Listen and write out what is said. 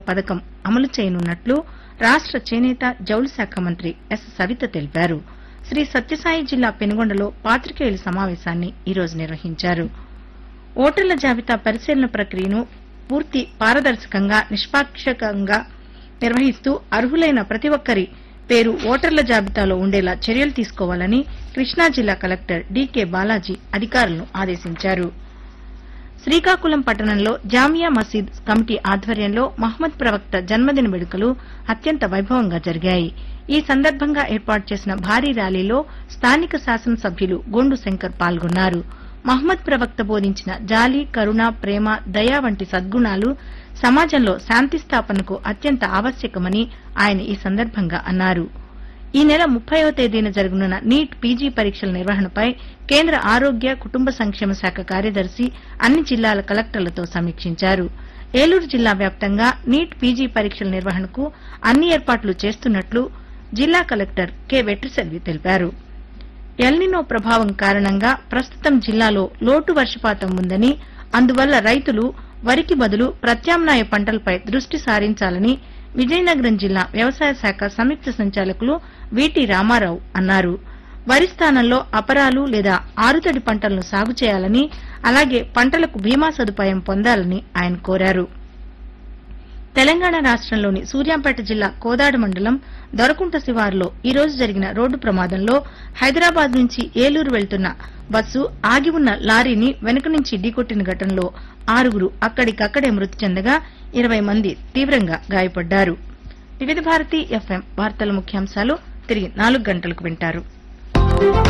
పథకం అమలు చేయనున్నట్లు రాష్ట చేనేత జౌళి శాఖ మంత్రి ఎస్ సవిత తెలిపారు. శ్రీ సత్యసాయి జిల్లా పెనుగొండలో పాతికేయుల సమావేశాన్ని ఈ రోజు నిర్వహించారు. ఓటర్ల జాబితా పరిశీలన ప్రక్రియను పూర్తి పారదర్శకంగా నిష్పాక్షికంగా నిర్వహిస్తూ అర్హులైన ప్రతి ఒక్కరి పేరు ఓటర్ల జాబితాలో ఉండేలా చర్యలు తీసుకోవాలని కృష్ణా జిల్లా కలెక్టర్ డీకే బాలాజీ అధికారులను ఆదేశించారు. శ్రీకాకుళం పట్టణంలో జామియా మసీద్ కమిటీ ఆధ్వర్యంలో మహ్మద్ ప్రవక్త జన్మదిన వేడుకలు అత్యంత వైభవంగా జరిగాయి. ఈ సందర్భంగా ఏర్పాటు చేసిన భారీ ర్యాలీలో స్థానిక శాసనసభ్యులు గోండు శంకర్ పాల్గొన్నారు. మహ్మద్ ప్రవక్త బోధించిన జాలి, కరుణ, ప్రేమ, దయ వంటి సద్గుణాలు సమాజంలో శాంతి స్థాపనకు అత్యంత ఆవశ్యకమని ఆయన ఈ సందర్భంగా అన్నారు. ఈ నెల 30వ తేదీన జరగనున్న నీట్ పీజీ పరీక్షల నిర్వహణపై కేంద్ర ఆరోగ్య కుటుంబ సంక్షేమ శాఖ కార్యదర్శి అన్ని జిల్లాల కలెక్టర్లతో సమీక్షించారు. ఏలూరు జిల్లా వ్యాప్తంగా నీట్ పీజీ పరీక్షల నిర్వహణకు అన్ని ఏర్పాట్లు చేస్తున్నట్లు జిల్లా కలెక్టర్ కె వెట్రిసెల్వి తెలిపారు. ఎల్నినో ప్రభావం కారణంగా ప్రస్తుతం జిల్లాలో లోటు వర్షపాతం ఉందని, అందువల్ల రైతులు వరికి బదులు ప్రత్యామ్నాయ పంటలపై దృష్టి సారించాలని విజయనగరం జిల్లా వ్యవసాయ శాఖ సంయుక్త సంచాలకులు వీటి రామారావు అన్నారు. వరి స్థానంలో అపరాలు లేదా ఆరుతడి పంటలను సాగు చేయాలని, అలాగే పంటలకు బీమా సదుపాయం పొందాలని ఆయన కోరారు. తెలంగాణ రాష్టంలోని సూర్యాపేట జిల్లా కోదాడ మండలం దొరకుంట శివారులో ఈ రోజు జరిగిన రోడ్డు ప్రమాదంలో హైదరాబాద్ నుంచి ఏలూరు వెళ్తున్న బస్సు ఆగి ఉన్న లారీని వెనుక నుంచి ఢీకొట్టిన ఘటనలో 6 అక్కడికక్కడే మృతి చెందగా 20 మంది తీవ్రంగా గాయపడ్డారు. వివిధ భారతి ఎఫ్ఎం వార్తల ముఖ్యాంశాలు తిరిగి 4 గంటలకు వింటారు.